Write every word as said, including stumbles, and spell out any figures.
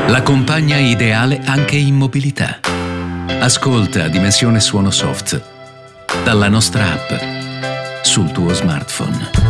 La compagna ideale anche in mobilità. Ascolta Dimensione Suono Soft dalla nostra app sul tuo smartphone.